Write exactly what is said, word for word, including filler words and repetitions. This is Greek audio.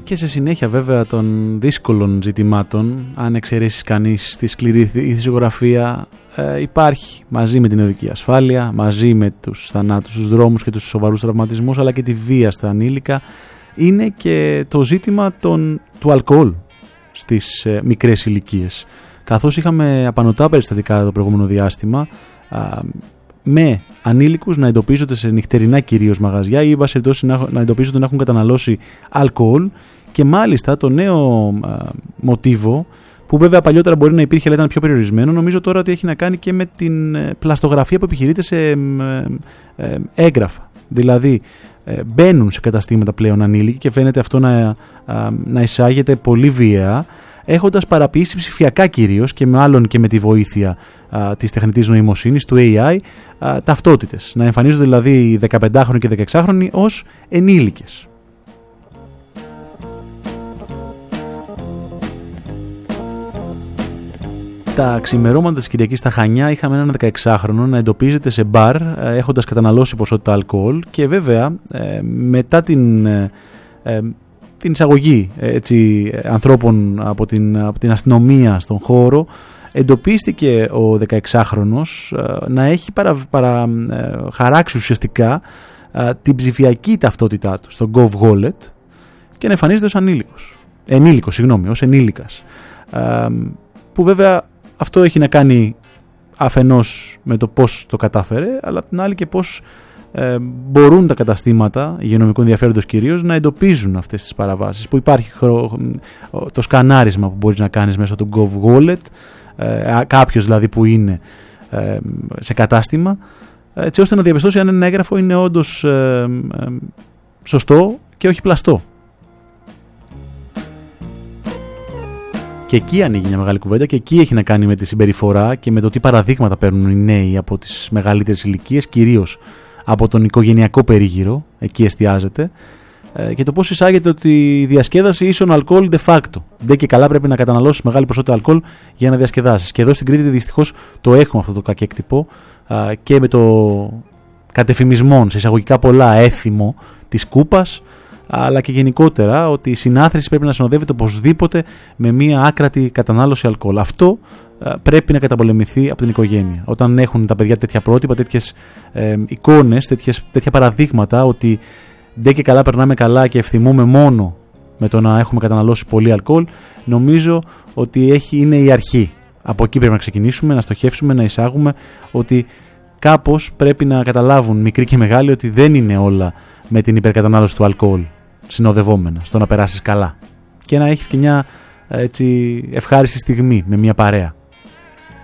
και σε συνέχεια βέβαια των δύσκολων ζητημάτων, αν εξαιρέσεις κανείς τη σκληρή ηθισιογραφία, ε, υπάρχει μαζί με την οδική ασφάλεια, μαζί με τους θανάτους στους δρόμους και τους σοβαρούς τραυματισμούς, αλλά και τη βία στα ανήλικα, είναι και το ζήτημα των, του αλκοόλ στις ε, μικρές ηλικίες. Καθώς είχαμε απανωτά περιστατικά το προηγούμενο διάστημα, α, με ανήλικους να εντοπίζονται σε νυχτερινά κυρίως μαγαζιά ή να, να εντοπίζονται να έχουν καταναλώσει αλκοόλ, και μάλιστα το νέο α, μοτίβο, που βέβαια παλιότερα μπορεί να υπήρχε αλλά ήταν πιο περιορισμένο, νομίζω τώρα ότι έχει να κάνει και με την ε, πλαστογραφία που επιχειρείται σε ε, ε, έγγραφα. Δηλαδή ε, μπαίνουν σε καταστήματα πλέον ανήλικοι και φαίνεται αυτό να, α, να εισάγεται πολύ βίαια, έχοντας παραποιήσει ψηφιακά κυρίως και μάλλον και με τη βοήθεια α, της τεχνητής νοημοσύνης, του έι άι, α, ταυτότητες. Να εμφανίζονται δηλαδή δεκαπεντάχρονοι και δεκαεξάχρονοι ως ενήλικες. Τα ξημερώματα της Κυριακής στα Χανιά είχαμε έναν δεκαεξάχρονο να εντοπίζεται σε μπαρ έχοντας καταναλώσει ποσότητα αλκοόλ, και βέβαια ε, μετά την... Ε, ε, την εισαγωγή έτσι, ανθρώπων από την, από την αστυνομία στον χώρο, εντοπίστηκε ο δεκαεξάχρονος να έχει παρα, παρα, χαράξει ουσιαστικά την ψηφιακή ταυτότητά του στο GovWallet και να εμφανίζεται ως ανήλικος. Ενήλικος, συγγνώμη, ως ενήλικας. Που βέβαια αυτό έχει να κάνει αφενός με το πώς το κατάφερε, αλλά απ' την άλλη και πώς Ε, μπορούν τα καταστήματα υγειονομικού ενδιαφέροντος κυρίως να εντοπίζουν αυτές τις παραβάσεις, που υπάρχει χρο... το σκανάρισμα που μπορείς να κάνεις μέσω του GovWallet, ε, κάποιος δηλαδή που είναι ε, σε κατάστημα, έτσι ώστε να διαπιστώσει αν ένα έγγραφο είναι όντως ε, ε, σωστό και όχι πλαστό. Και εκεί ανοίγει μια μεγάλη κουβέντα, και εκεί έχει να κάνει με τη συμπεριφορά και με το τι παραδείγματα παίρνουν οι νέοι από τις μεγαλύτερες ηλικίες, κυρίως από τον οικογενειακό περίγυρο, εκεί εστιάζεται, και το πώς εισάγεται ότι η διασκέδαση ίσον αλκοόλ de facto. Δεν και καλά πρέπει να καταναλώσεις μεγάλη ποσότητα αλκοόλ για να διασκεδάσεις. Και εδώ στην Κρήτη δυστυχώς το έχουμε αυτό το κακέκτυπο, και με το κατεφημισμόν σε εισαγωγικά πολλά έθιμο της κούπας, αλλά και γενικότερα ότι η συνάθρηση πρέπει να συνοδεύεται οπωσδήποτε με μία άκρατη κατανάλωση αλκοόλ. Αυτό πρέπει να καταπολεμηθεί από την οικογένεια. Όταν έχουν τα παιδιά τέτοια πρότυπα, τέτοιες ε, εικόνες, τέτοιες, τέτοια παραδείγματα ότι δεν και καλά περνάμε καλά και ευθυμούμε μόνο με το να έχουμε καταναλώσει πολύ αλκοόλ, νομίζω ότι έχει, είναι η αρχή. Από εκεί πρέπει να ξεκινήσουμε, να στοχεύσουμε, να εισάγουμε ότι κάπως πρέπει να καταλάβουν μικροί και μεγάλοι ότι δεν είναι όλα με την υπερκατανάλωση του αλκοόλ συνοδευόμενα στο να περάσεις καλά, και να έχεις και μια έτσι ευχάριστη στιγμή με μια παρέα.